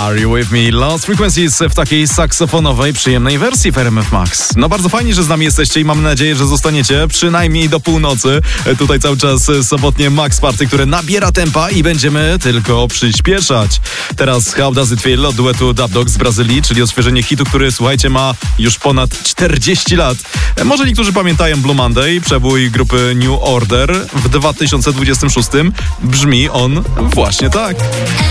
Are You With Me? Lost Frequencies w takiej saksofonowej, przyjemnej wersji w RMF Max. No bardzo fajnie, że z nami jesteście i mam nadzieję, że zostaniecie przynajmniej do północy. Tutaj cały czas sobotnie Max Party, które nabiera tempa i będziemy tylko przyspieszać. Teraz How Does It Feel od duetu Dub Dogs z Brazylii, czyli odświeżenie hitu, który, słuchajcie, ma już ponad 40 lat. Może niektórzy pamiętają Blue Monday, przebój grupy New Order w 2026. Brzmi on właśnie tak.